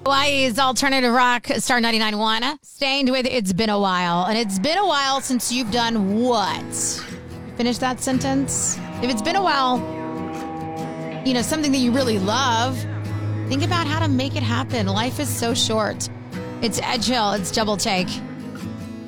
Hawaii's alternative rock, Star 99.1. Staying with It's Been a While. And it's been a while since you've done what? Finish that sentence. If it's been a while, something that you really love, think about how to make it happen. Life is so short. It's Ed Chill. It's Double Take.